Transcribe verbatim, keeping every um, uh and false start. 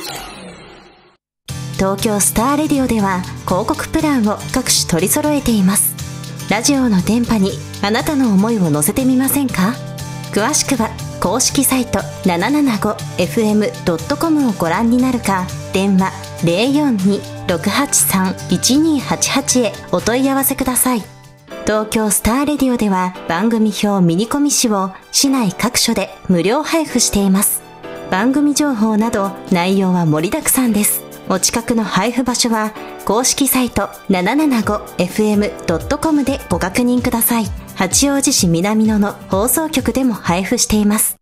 東京スターレディオでは広告プランを各種取り揃えています。ラジオの電波にあなたの思いを乗せてみませんか？詳しくは公式サイト ななななごエフエムドットコム をご覧になるか、電話 ゼロよんに ろくはちさん いちにはちはち へお問い合わせください。東京スターレディオでは番組表ミニコミ誌を市内各所で無料配布しています。番組情報など内容は盛りだくさんです。お近くの配布場所は公式サイト ななななごエフエムドットコム でご確認ください。八王子市南野の放送局でも配布しています。